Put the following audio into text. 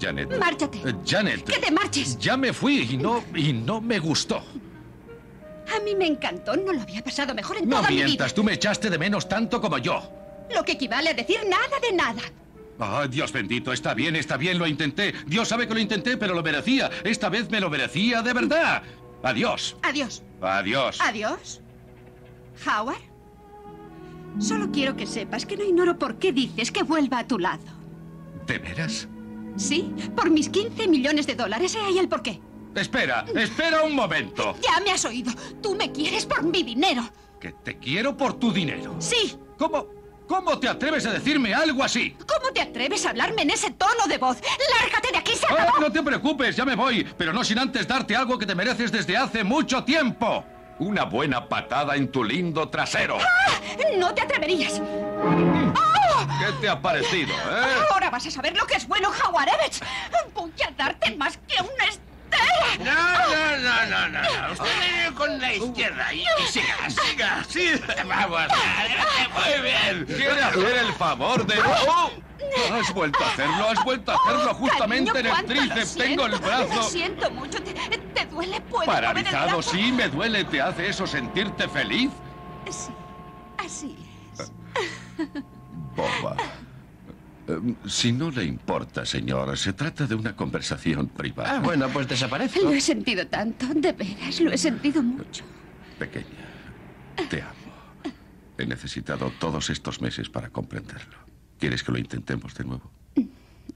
Janet. Márchate. Janet. Que te marches. Ya me fui y no me gustó. A mí me encantó. No lo había pasado mejor en No toda mi vida. mientas, tú me echaste de menos tanto como yo. Lo que equivale a decir nada de nada. Ah, Dios bendito, está bien, lo intenté. Dios sabe que lo intenté, pero lo merecía. Esta vez me lo merecía de verdad. Adiós. Adiós. Adiós. Adiós. Howard. Solo quiero que sepas que no ignoro por qué dices que vuelva a tu lado. ¿De veras? Sí, por mis 15 millones de dólares. He ahí el porqué. Espera un momento. Ya me has oído. Tú me quieres por mi dinero. ¿Que te quiero por tu dinero? Sí. ¿Cómo te atreves a decirme algo así? ¿Cómo te atreves a hablarme en ese tono de voz? ¡Lárgate de aquí, se acabó! No te preocupes, ya me voy. Pero no sin antes darte algo que te mereces desde hace mucho tiempo. Una buena patada en tu lindo trasero. ¡Ah! ¡No te atreverías! ¿Qué te ha parecido, Ahora vas a saber lo que es bueno, Howard Evans. Voy a darte más que una estera. No. Usted viene con la izquierda y siga. Sí, vamos. Muy bien. ¿Quiere hacer el favor de... ¡Oh! Has vuelto a hacerlo justamente Cariño, en el tríceps. Tengo el brazo... Lo siento mucho. ¿Te duele? ¿Puedo mover el Paralizado, brazo? sí, me duele. ¿Te hace eso sentirte feliz? Sí, así es. Boba. Si no le importa, señor, se trata de una conversación privada. Bueno, pues desaparezco. Lo he sentido tanto, de veras, lo he sentido mucho. Pequeña, te amo. He necesitado todos estos meses para comprenderlo. ¿Quieres que lo intentemos de nuevo?